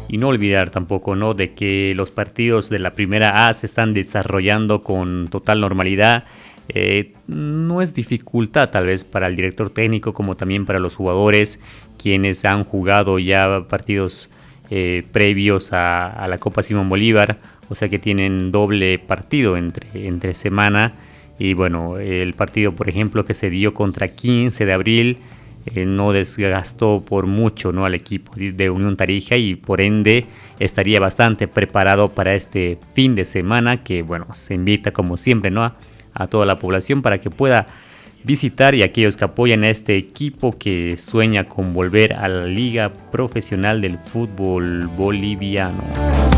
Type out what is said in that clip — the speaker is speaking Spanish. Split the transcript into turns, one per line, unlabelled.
Y no olvidar tampoco, ¿no?, de que los partidos de la primera A se están desarrollando con total normalidad. No es dificultad tal vez para el director técnico como también para los jugadores quienes han jugado ya partidos previos a la Copa Simón Bolívar, o sea que tienen doble partido entre semana. Y bueno, el partido por ejemplo que se dio contra 15 de abril no desgastó por mucho, ¿no?, al equipo de Unión Tarija, y por ende estaría bastante preparado para este fin de semana que, bueno, se invita como siempre, ¿no?, a toda la población para que pueda visitar, y aquellos que apoyan a este equipo que sueña con volver a la liga profesional del fútbol boliviano.